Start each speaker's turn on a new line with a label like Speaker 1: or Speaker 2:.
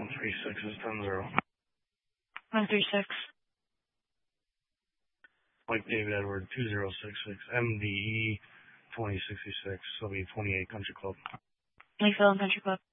Speaker 1: 136 is 10-0.
Speaker 2: 136.
Speaker 1: Mike David Edward 2066 MDE 2066. So it'll be 28 Country Club.
Speaker 2: Lakeville and Country Club.